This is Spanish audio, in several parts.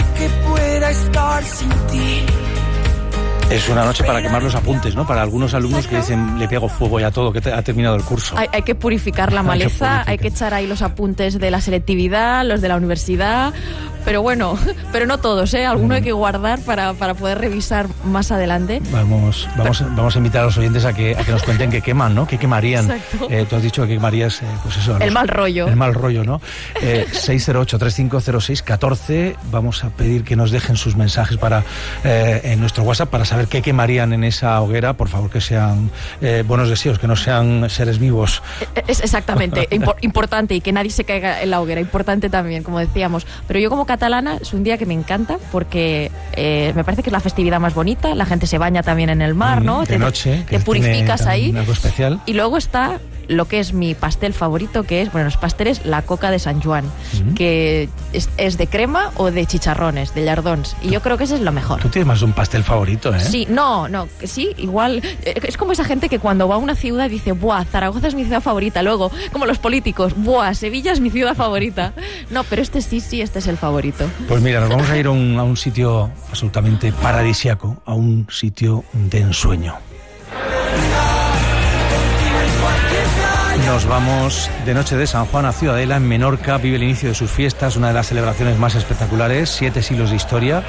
que pueda estar sin ti. Es una noche para quemar los apuntes, ¿no? Para algunos alumnos que dicen, le pego fuego ya todo, que ha terminado el curso. Hay que purificar la maleza, hay que echar ahí los apuntes de la selectividad, los de la universidad, pero bueno, pero no todos, ¿eh? Alguno hay que guardar para poder revisar más adelante. Vamos a invitar a los oyentes a que nos cuenten qué queman, ¿no? ¿Qué quemarían? Exacto. Tú has dicho que quemarías, pues eso. El mal rollo. El mal rollo, ¿no? 608-3506-14. Vamos a pedir que nos dejen sus mensajes en nuestro WhatsApp para saber qué quemarían en esa hoguera. Por favor, que sean buenos deseos, que no sean seres vivos. Es exactamente, importante, y que nadie se caiga en la hoguera, importante también, como decíamos. Pero yo como catalana es un día que me encanta porque me parece que es la festividad más bonita, la gente se baña también en el mar, ¿no? De noche, te purificas ahí. Algo especial. Y luego está lo que es mi pastel favorito, que es, bueno, los pasteles, la coca de Sant Joan, que es de crema o de chicharrones, de llardons, y yo creo que ese es lo mejor. Tú tienes más de un pastel favorito, ¿eh? Sí, sí, igual, es como esa gente que cuando va a una ciudad dice, ¡buah, Zaragoza es mi ciudad favorita! Luego, como los políticos, ¡buah, Sevilla es mi ciudad favorita! No, pero este es el favorito. Pues mira, nos vamos a ir a un sitio absolutamente paradisiaco, a un sitio de ensueño. Nos vamos de noche de San Juan a Ciudadela, en Menorca. Vive el inicio de sus fiestas, una de las celebraciones más espectaculares, 7 siglos de historia.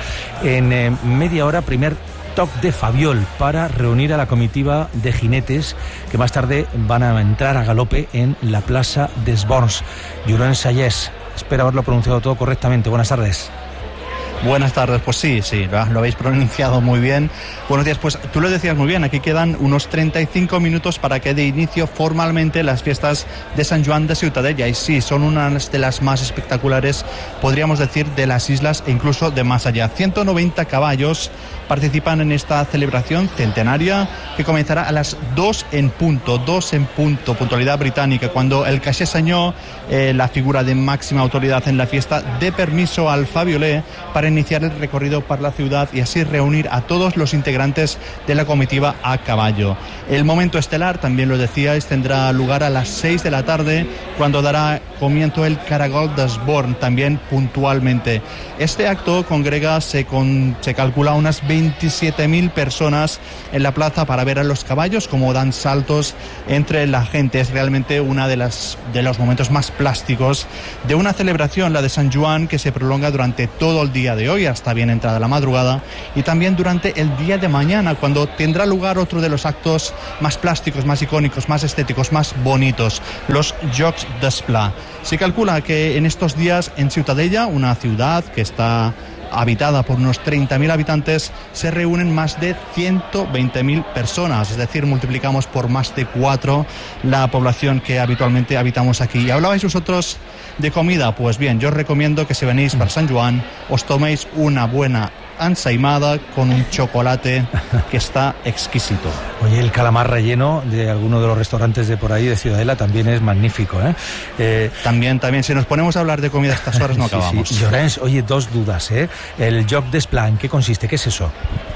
En media hora, primer toque de Fabiol para reunir a la comitiva de jinetes que más tarde van a entrar a galope en la Plaza des Borns. Llorenç Sayés, espero haberlo pronunciado todo correctamente. Buenas tardes. Buenas tardes, pues sí, lo habéis pronunciado muy bien. Buenos días, pues tú lo decías muy bien, aquí quedan unos 35 minutos para que dé inicio formalmente las fiestas de Sant Joan de Ciutadella, y sí, son unas de las más espectaculares, podríamos decir, de las islas e incluso de más allá. 190 caballos participan en esta celebración centenaria que comenzará a las 2 en punto, puntualidad británica, cuando el Caixer Senyor, la figura de máxima autoridad en la fiesta, dé permiso al Fabioler para iniciar el recorrido por la ciudad y así reunir a todos los integrantes de la comitiva a caballo. El momento estelar, también lo decíais, tendrá lugar a las 6 de la tarde, cuando dará comienzo el Caragol des Borns, también puntualmente. Este acto congrega, se calcula, unas 27.000 personas en la plaza para ver a los caballos como dan saltos entre la gente. Es realmente uno de los momentos más plásticos de una celebración, la de Sant Joan, que se prolonga durante todo el día de hoy hasta bien entrada la madrugada, y también durante el día de mañana, cuando tendrá lugar otro de los actos más plásticos, más icónicos, más estéticos, más bonitos, los Jocs d'Esplà. Se calcula que en estos días en Ciutadella, una ciudad que está habitada por unos 30.000 habitantes, se reúnen más de 120.000 personas, es decir, multiplicamos por más de 4 la población que habitualmente habitamos aquí. Y hablabais vosotros de comida, pues bien, yo os recomiendo que si venís para Sant Joan os toméis una buena ensaimada con un chocolate que está exquisito. Oye, el calamar relleno de alguno de los restaurantes de por ahí de Ciudadela también es magnífico, ¿eh? También, si nos ponemos a hablar de comida a estas horas no acabamos. Sí. Llorenç, oye, 2 dudas, ¿eh? El Joc d'Esplà, ¿en qué consiste? ¿Qué es eso?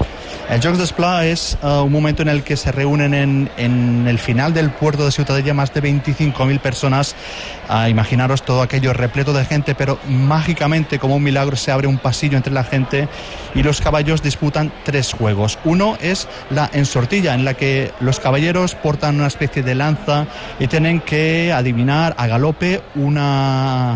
El Jocs d'Esplà es un momento en el que se reúnen en el final del puerto de Ciutadella más de 25.000 personas. Imaginaros todo aquello repleto de gente, pero mágicamente, como un milagro, se abre un pasillo entre la gente y los caballos disputan 3 juegos. Uno es la ensortilla, en la que los caballeros portan una especie de lanza y tienen que adivinar a galope una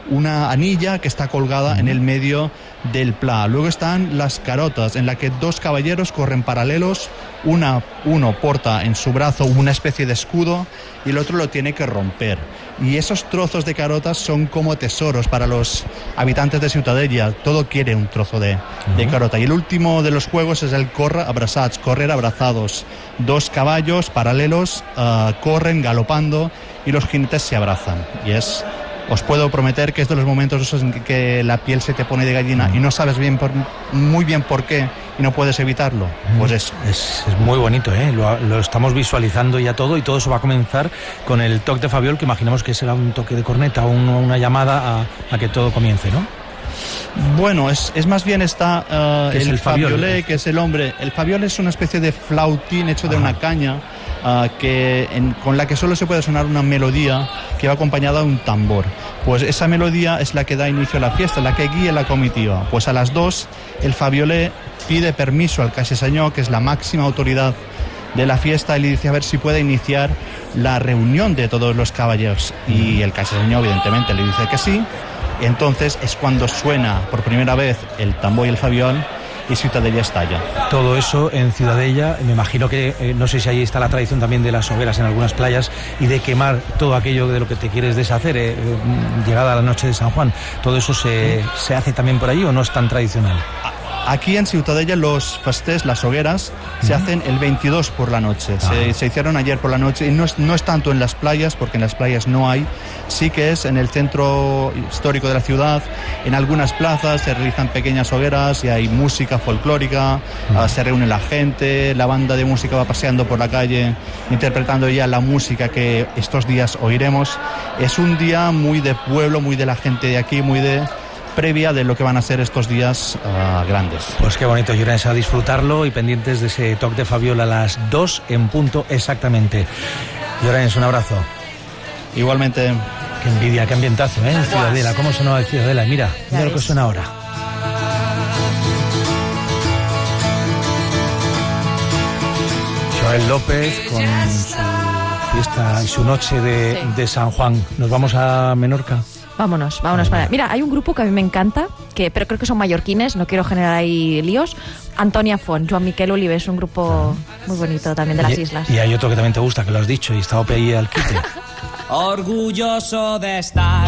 anilla que está colgada en el medio del pla. Luego están las carotas, en la que 2 caballeros corren paralelos, uno porta en su brazo una especie de escudo y el otro lo tiene que romper. Y esos trozos de carotas son como tesoros para los habitantes de Ciutadella. Todo quiere un trozo de carota. Y el último de los juegos es el corre abraçats, correr abrazados. 2 caballos paralelos corren galopando y los jinetes se abrazan. Os puedo prometer que es de los momentos esos en que la piel se te pone de gallina y no sabes muy bien por qué y no puedes evitarlo. Pues eso. Es muy bonito, ¿eh? Lo estamos visualizando ya todo, y todo eso va a comenzar con el toque de Fabiol, que imaginamos que será un toque de corneta, una llamada a que todo comience, ¿no? Bueno, es más bien está el Fabioler, que es el hombre. El Fabiol es una especie de flautín hecho de una caña, con la que solo se puede sonar una melodía que va acompañada de un tambor. Pues esa melodía es la que da inicio a la fiesta, la que guía la comitiva. Pues a las 2 el Fabiolet pide permiso al Calle Senyor, que es la máxima autoridad de la fiesta, y le dice a ver si puede iniciar la reunión de todos los caballeros. Y el Calle Senyor evidentemente le dice que sí. Entonces es cuando suena por primera vez el tambor y el fabiol y Ciutadella estalla. Todo eso en Ciutadella, me imagino que, no sé si ahí está la tradición también de las hogueras en algunas playas y de quemar todo aquello de lo que te quieres deshacer, llegada la noche de San Juan. ¿Todo eso se hace también por allí o no es tan tradicional? Aquí en Ciutadella los festers, las hogueras, se hacen el 22 por la noche. Se hicieron ayer por la noche y no es tanto en las playas, porque en las playas no hay. Sí que es en el centro histórico de la ciudad, en algunas plazas se realizan pequeñas hogueras y hay música folclórica, se reúne la gente, la banda de música va paseando por la calle interpretando ya la música que estos días oiremos. Es un día muy de pueblo, muy de la gente de aquí, muy de previa de lo que van a ser estos días grandes. Pues qué bonito, Llorens, a disfrutarlo y pendientes de ese toque de Fabiola a las 2 en punto exactamente. Llorens, un abrazo. Igualmente. Qué envidia, qué ambientazo, ¿eh? En Ciudadela, cómo sonaba en Ciudadela. Mira lo que suena ahora. Joel López con su fiesta y su noche de San Juan. ¿Nos vamos a Menorca? Vámonos para... Mira, hay un grupo que a mí me encanta, pero creo que son mallorquines, no quiero generar ahí líos. Antonia Font, Joan Miquel Olives, un grupo muy bonito también de las islas. Y hay otro que también te gusta, que lo has dicho, y está ahí al quite. Orgulloso de estar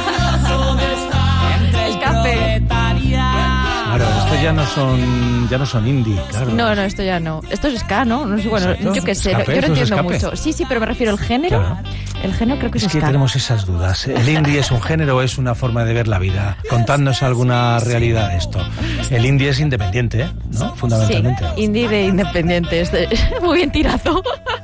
entre el proletariado. Claro, estos ya no son indie, claro. No, esto ya no. Esto es ska, ¿no? No sé, bueno, exacto. Yo qué sé, Escape, yo no entiendo escape. mucho. Sí, pero me refiero al género. Claro. El género creo que es ska. Es que tenemos esas dudas. ¿El indie es un género o es una forma de ver la vida? Contadnos alguna realidad de esto. El indie es independiente, ¿no? Fundamentalmente. Sí, indie de independiente. Muy bien tirado.